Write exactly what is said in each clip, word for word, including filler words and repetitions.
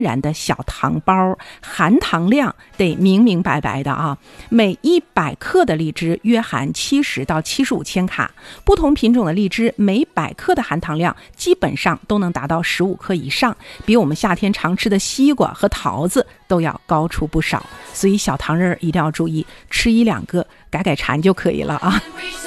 然的小糖包，含糖量得明明白白的啊。每一百克的荔枝约含七十到七十五千卡，不同品种的荔枝每百克的含糖量基本上都能达到十五克以上，比我们夏天常吃的西瓜和桃子都要高出不少。所以小糖人一定要注意，吃一两个改改馋就可以了啊。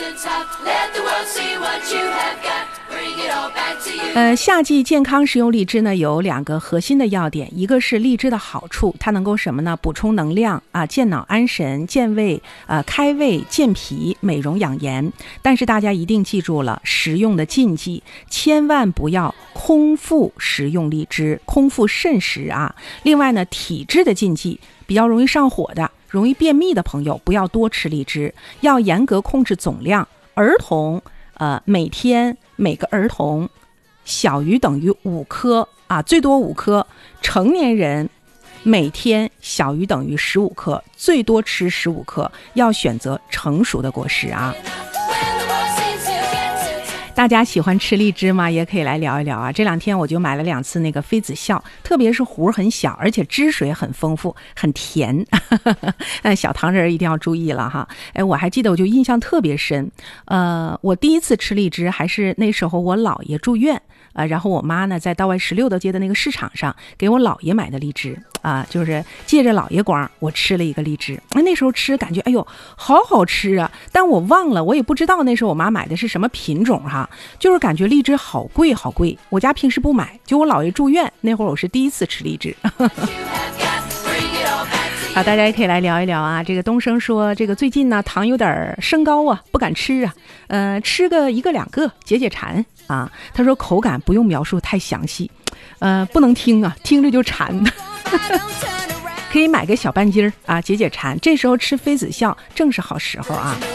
呃，夏季健康食用荔枝呢，有两个核心的要点，一个是荔枝的好处，它能够什么呢？补充能量啊，健脑安神，健胃，呃，开胃，健脾，美容养颜。但是大家一定记住了食用的禁忌，千万不要空腹食用荔枝，空腹慎食啊。另外呢，体质的禁忌，比较容易上火的，容易便秘的朋友不要多吃荔枝，要严格控制总量。儿童呃，每天每个儿童小于等于五颗啊，最多五颗。成年人每天小于等于十五颗，最多吃十五颗。要选择成熟的果实啊。大家喜欢吃荔枝吗？也可以来聊一聊啊。这两天我就买了两次那个妃子笑，特别是核很小，而且汁水很丰富，很甜。小糖人一定要注意了哈。哎，我还记得，我就印象特别深。呃，我第一次吃荔枝还是那时候我姥爷住院。呃，然后我妈呢，在道外十六道街的那个市场上给我姥爷买的荔枝啊，就是借着姥爷光，我吃了一个荔枝。那那时候吃感觉，哎呦，好好吃啊！但我忘了，我也不知道那时候我妈买的是什么品种哈，就是感觉荔枝好贵好贵。我家平时不买，就我姥爷住院那会儿，我是第一次吃荔枝。好，大家也可以来聊一聊啊。这个东升说，这个最近呢糖有点升高啊，不敢吃啊，呃，吃个一个两个解解馋啊。他说口感不用描述太详细，呃，不能听啊，听着就馋。可以买个小半斤啊，解解馋。这时候吃妃子笑正是好时候啊。